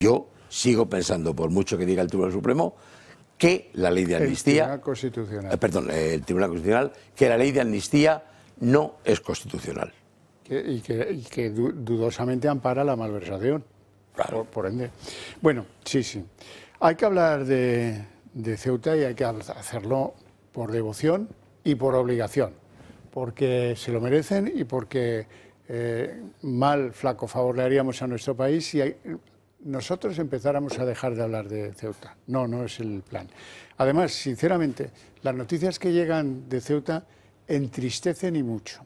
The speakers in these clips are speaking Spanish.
Yo sigo pensando, por mucho que diga el Tribunal Supremo, que la ley de amnistía... El Tribunal Constitucional. El Tribunal Constitucional, que la ley de amnistía no es constitucional. Y que dudosamente ampara la malversación. Claro. Por ende. Bueno, sí. Hay que hablar de Ceuta y hay que hacerlo por devoción y por obligación, porque se lo merecen y porque flaco favor le haríamos a nuestro país si nosotros empezáramos a dejar de hablar de Ceuta. No es el plan. Además, sinceramente, las noticias que llegan de Ceuta entristecen y mucho.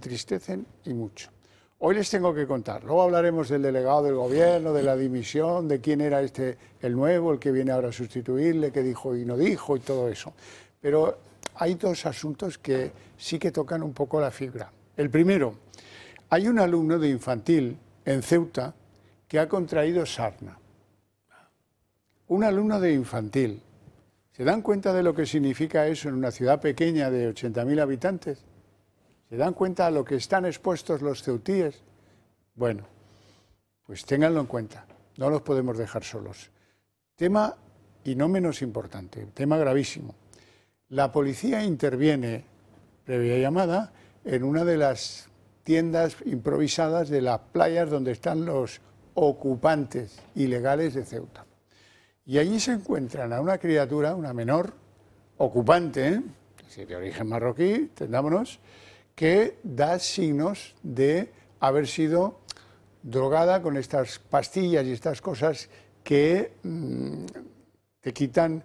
Hoy les tengo que contar, luego hablaremos del delegado del gobierno, de la dimisión, de quién era el nuevo, el que viene ahora a sustituirle, qué dijo y no dijo y todo eso. Pero hay dos asuntos que sí que tocan un poco la fibra. El primero, hay un alumno de infantil en Ceuta que ha contraído sarna. Un alumno de infantil. ¿Se dan cuenta de lo que significa eso en una ciudad pequeña de 80.000 habitantes? ¿Se dan cuenta a lo que están expuestos los ceutíes? Bueno, pues ténganlo en cuenta, no los podemos dejar solos. Tema, y no menos importante, tema gravísimo. La policía interviene, previa llamada, en una de las tiendas improvisadas de las playas donde están los ocupantes ilegales de Ceuta. Y allí se encuentran a una criatura, una menor, ocupante, de origen marroquí, entendámonos, que da signos de haber sido drogada con estas pastillas y estas cosas que te quitan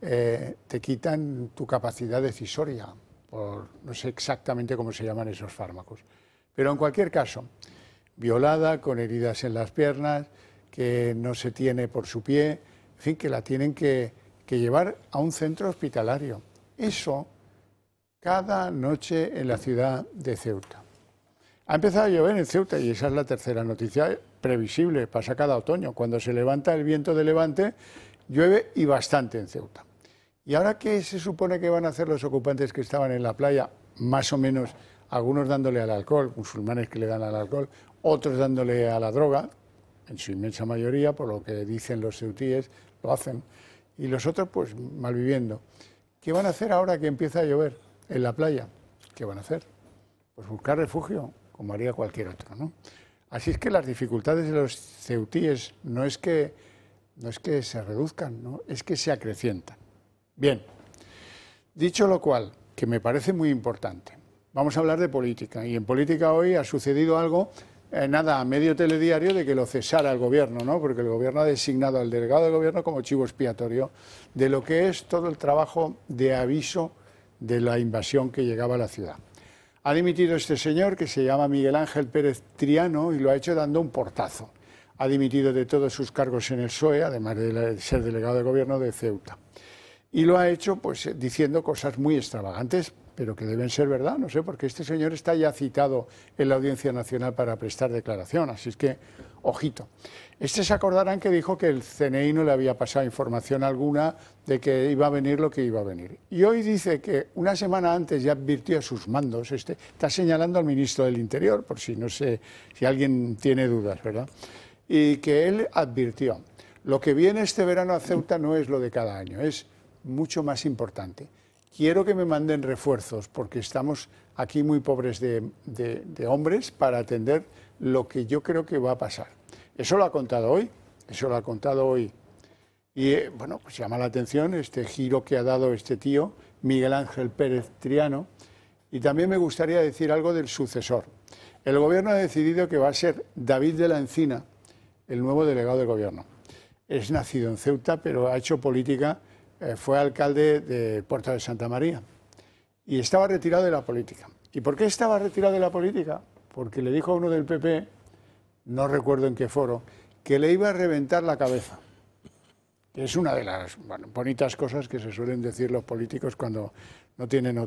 tu capacidad decisoria, no sé exactamente cómo se llaman esos fármacos. Pero en cualquier caso, violada, con heridas en las piernas, que no se tiene por su pie, en fin, que la tienen que llevar a un centro hospitalario. Eso cada noche en la ciudad de Ceuta. Ha empezado a llover en Ceuta y esa es la tercera noticia previsible, pasa cada otoño. Cuando se levanta el viento de levante, llueve y bastante en Ceuta. ¿Y ahora qué se supone que van a hacer los ocupantes que estaban en la playa? Más o menos, algunos dándole al alcohol, musulmanes que le dan al alcohol, otros dándole a la droga, en su inmensa mayoría, por lo que dicen los ceutíes, lo hacen, y los otros pues malviviendo. ¿Qué van a hacer ahora que empieza a llover en la playa? ¿Qué van a hacer? Pues buscar refugio, como haría cualquier otro, ¿no? Así es que las dificultades de los ceutíes no es que se reduzcan, ¿no? Es que se acrecientan. Bien, dicho lo cual, que me parece muy importante, vamos a hablar de política, y en política hoy ha sucedido algo, a medio telediario, de que lo cesara el gobierno, ¿no? Porque el gobierno ha designado al delegado del gobierno como chivo expiatorio de lo que es todo el trabajo de aviso de la invasión que llegaba a la ciudad. Ha dimitido este señor, que se llama Miguel Ángel Pérez Triano, y lo ha hecho dando un portazo. Ha dimitido de todos sus cargos en el PSOE, además de ser delegado de gobierno de Ceuta. Y lo ha hecho pues diciendo cosas muy extravagantes, pero que deben ser verdad, no sé, porque este señor está ya citado en la Audiencia Nacional para prestar declaración, así es que, ojito. Se acordarán que dijo que el CNI no le había pasado información alguna de que iba a venir lo que iba a venir. Y hoy dice que una semana antes ya advirtió a sus mandos, está señalando al ministro del Interior, por si no sé, si alguien tiene dudas, ¿verdad? Y que él advirtió, lo que viene este verano a Ceuta no es lo de cada año, es mucho más importante. Quiero que me manden refuerzos porque estamos aquí muy pobres de hombres para atender lo que yo creo que va a pasar. Eso lo ha contado hoy, Y bueno, pues llama la atención este giro que ha dado este tío, Miguel Ángel Pérez Triano. Y también me gustaría decir algo del sucesor. El gobierno ha decidido que va a ser David de la Encina, el nuevo delegado del gobierno. Es nacido en Ceuta, pero ha hecho política. Fue alcalde de Puerto de Santa María y estaba retirado de la política. ¿Y por qué estaba retirado de la política? Porque le dijo a uno del PP, no recuerdo en qué foro, que le iba a reventar la cabeza. Es una de las bonitas cosas que se suelen decir los políticos cuando no tienen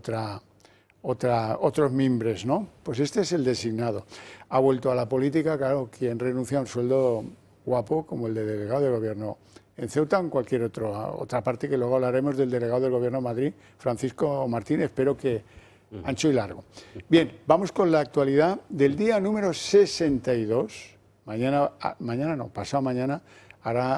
otros mimbres, ¿no? Pues este es el designado. Ha vuelto a la política, claro, quien renuncia a un sueldo guapo como el de delegado de gobierno en Ceuta o en cualquier otra parte, que luego hablaremos del delegado del Gobierno de Madrid, Francisco Martín, espero que ancho y largo. Bien, vamos con la actualidad del día número 62, pasado mañana, hará